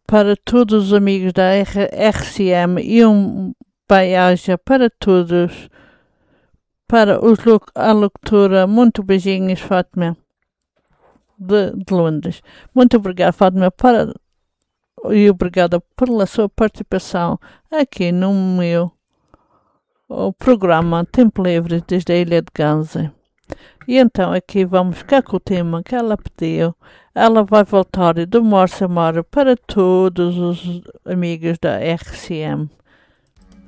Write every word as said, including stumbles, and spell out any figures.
para todos os amigos da R C M e um bem-aja para todos, para os, a locutora. Muito beijinhos, Fátima, de, de Londres. Muito obrigada, Fátima, para, e obrigada pela sua participação aqui no meu o programa Tempo Livre desde a Ilha de Guernsey. E então aqui vamos ficar com o tema que ela pediu. Ela vai voltar do Morse a Mora para todos os amigos da R C M.